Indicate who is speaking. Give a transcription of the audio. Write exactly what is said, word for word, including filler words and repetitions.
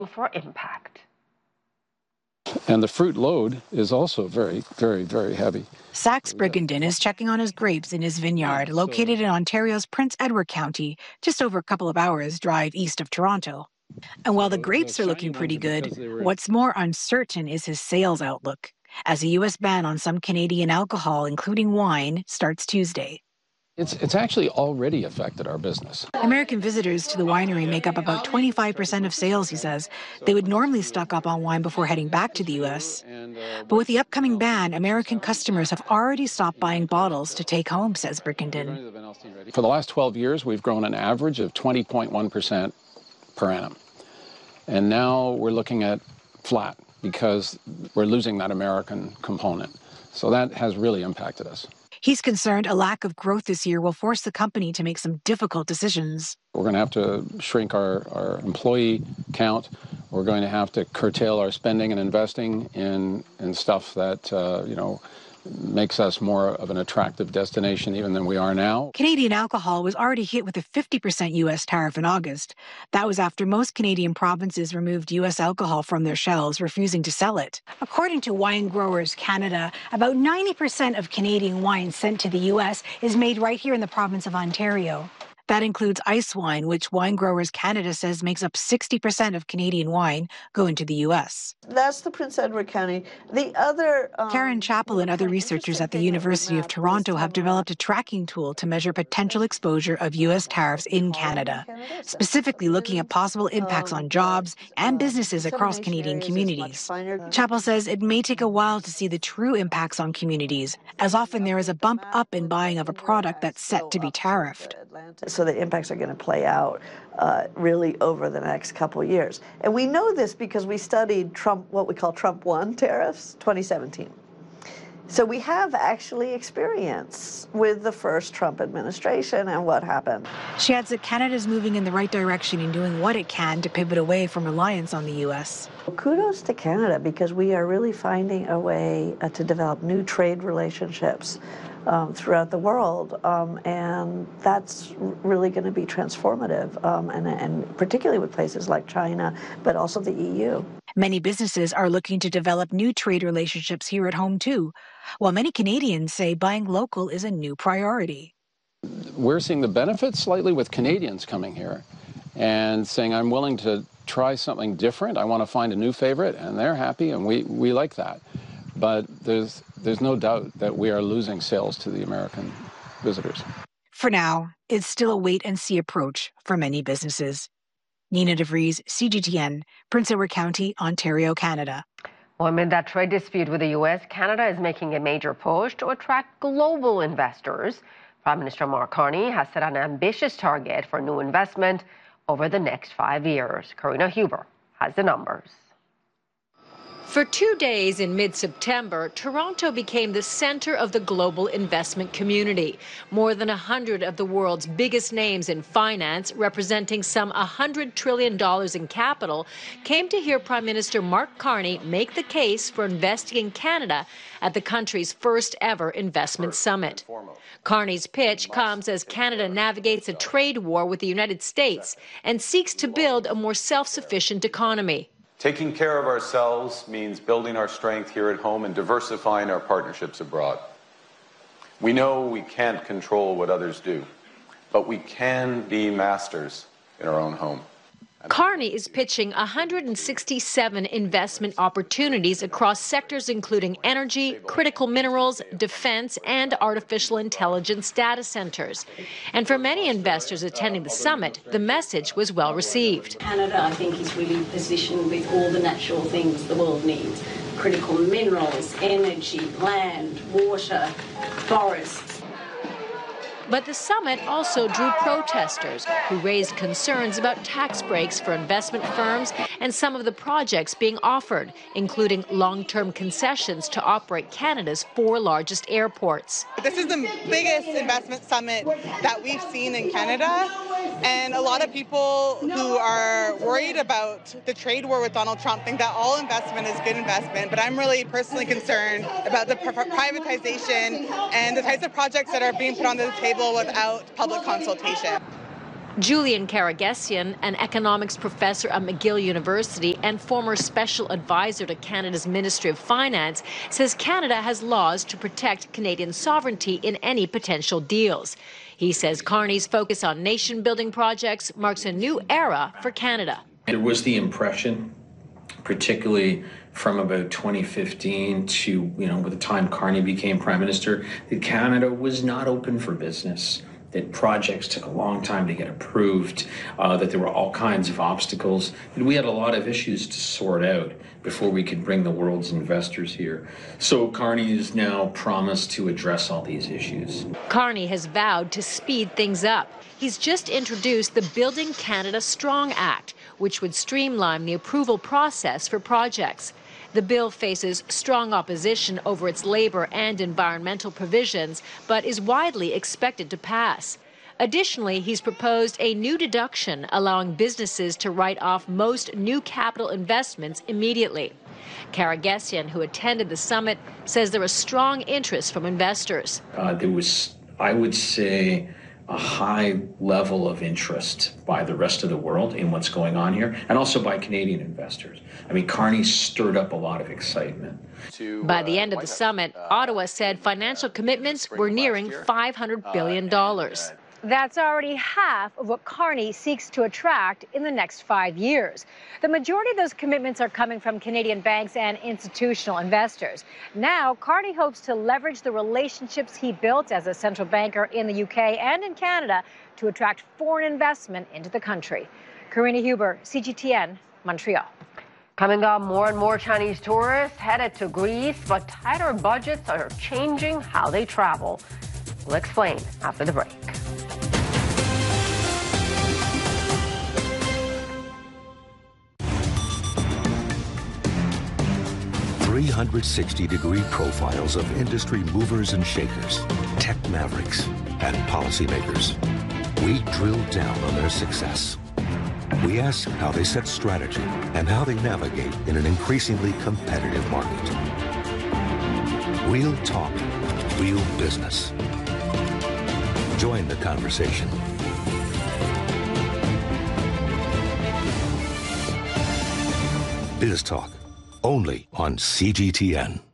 Speaker 1: for impact.
Speaker 2: And the fruit load is also very, very, very heavy.
Speaker 3: Sax Brigenden is checking on his grapes in his vineyard, yeah, so located in Ontario's Prince Edward County, just over a couple of hours' drive east of Toronto. And while the grapes are looking pretty good, what's more uncertain is his sales outlook, as a U S ban on some Canadian alcohol, including wine, starts Tuesday.
Speaker 2: It's, it's actually already affected our business.
Speaker 3: American visitors to the winery make up about twenty-five percent of sales, he says. They would normally stock up on wine before heading back to the U S. But with the upcoming ban, American customers have already stopped buying bottles to take home, says Brigenden.
Speaker 2: For the last twelve years, we've grown an average of twenty point one percent per annum. And now we're looking at flat because we're losing that American component. So that has really impacted us.
Speaker 3: He's concerned a lack of growth this year will force the company to make some difficult decisions.
Speaker 2: We're going to have to shrink our, our employee count. We're going to have to curtail our spending and investing in, in stuff that, uh, you know, makes us more of an attractive destination even than we are now.
Speaker 3: Canadian alcohol was already hit with a fifty percent U S tariff in August. That was after most Canadian provinces removed U S alcohol from their shelves, refusing to sell it. According to Wine Growers Canada, about ninety percent of Canadian wine sent to the U S is made right here in the province of Ontario. That includes ice wine, which Wine Growers Canada says makes up sixty percent of Canadian wine going to the U S.
Speaker 4: That's the Prince Edward County. The other... Um,
Speaker 3: Karen Chappell and other researchers at the University of Toronto have developed a tracking tool to measure potential exposure of U S tariffs in Canada, specifically looking at possible impacts on jobs and businesses across Canadian communities. Chappell says it may take a while to see the true impacts on communities, as often there is a bump up in buying of a product that's set to be tariffed.
Speaker 4: So the impacts are going to play out uh, really over the next couple of years. And we know this because we studied Trump, what we call Trump one tariffs, twenty seventeen. So we have actually experience with the first Trump administration and what happened.
Speaker 3: She adds that Canada is moving in the right direction in doing what it can to pivot away from reliance on the U S.
Speaker 4: Well, kudos to Canada, because we are really finding a way uh, to develop new trade relationships Um, throughout the world, um, and that's really going to be transformative, um, and, and particularly with places like China, but also the E U.
Speaker 3: Many businesses are looking to develop new trade relationships here at home, too, while many Canadians say buying local is a new priority.
Speaker 2: We're seeing the benefits slightly with Canadians coming here and saying, I'm willing to try something different. I want to find a new favorite, and they're happy, and we, we like that. But there's there's no doubt that we are losing sales to the American visitors.
Speaker 3: For now, it's still a wait-and-see approach for many businesses. Nina DeVries, C G T N, Prince Edward County, Ontario, Canada.
Speaker 1: Well, amid that trade dispute with the U S, Canada is making a major push to attract global investors. Prime Minister Mark Carney has set an ambitious target for new investment over the next five years. Karina Huber has the numbers.
Speaker 5: For two days in mid-September, Toronto became the center of the global investment community. More than one hundred of the world's biggest names in finance, representing some one hundred trillion dollars in capital, came to hear Prime Minister Mark Carney make the case for investing in Canada at the country's first ever investment summit. Carney's pitch comes as Canada navigates a trade war with the United States and seeks to build a more self-sufficient economy.
Speaker 6: Taking care of ourselves means building our strength here at home and diversifying our partnerships abroad. We know we can't control what others do, but we can be masters in our own home.
Speaker 5: Carney is pitching one hundred sixty-seven investment opportunities across sectors including energy, critical minerals, defense, and artificial intelligence data centers. And for many investors attending the summit, the message was well received.
Speaker 7: Canada, I think, is really positioned with all the natural things the world needs. Critical minerals, energy, land, water, forests.
Speaker 5: But the summit also drew protesters who raised concerns about tax breaks for investment firms and some of the projects being offered, including long-term concessions to operate Canada's four largest airports.
Speaker 8: This is the biggest investment summit that we've seen in Canada, and a lot of people who are worried about the trade war with Donald Trump think that all investment is good investment, but I'm really personally concerned about the privatization and the types of projects that are being put on the table without public consultation.
Speaker 5: Julian Karagesian, an economics professor at McGill University and former special advisor to Canada's Ministry of Finance, says Canada has laws to protect Canadian sovereignty in any potential deals. He says Carney's focus on nation-building projects marks a new era for Canada.
Speaker 9: There was the impression, particularly from about twenty fifteen to, you know, by the time Carney became Prime Minister, that Canada was not open for business, that projects took a long time to get approved, uh, that there were all kinds of obstacles, and we had a lot of issues to sort out before we could bring the world's investors here. So Carney has now promised to address all these issues.
Speaker 5: Carney has vowed to speed things up. He's just introduced the Building Canada Strong Act, which would streamline the approval process for projects. The bill faces strong opposition over its labor and environmental provisions, but is widely expected to pass. Additionally, he's proposed a new deduction allowing businesses to write off most new capital investments immediately. Karagesian, who attended the summit, says there was strong interest from investors.
Speaker 9: Uh, there was, I would say, a high level of interest by the rest of the world in what's going on here, and also by Canadian investors. I mean, Carney stirred up a lot of excitement.
Speaker 5: By the end of the summit, Ottawa said financial commitments were nearing five hundred billion dollars.
Speaker 10: That's already half of what Carney seeks to attract in the next five years. The majority of those commitments are coming from Canadian banks and institutional investors. Now, Carney hopes to leverage the relationships he built as a central banker in the U K and in Canada to attract foreign investment into the country. Karina Huber, C G T N, Montreal.
Speaker 1: Coming up, more and more Chinese tourists headed to Greece, but tighter budgets are changing how they travel. We'll explain after the break.
Speaker 11: three hundred sixty degree profiles of industry movers and shakers, tech mavericks, and policymakers. We drill down on their success. We ask how they set strategy and how they navigate in an increasingly competitive market. Real talk, real business. Join the conversation. Biz Talk, only on C G T N.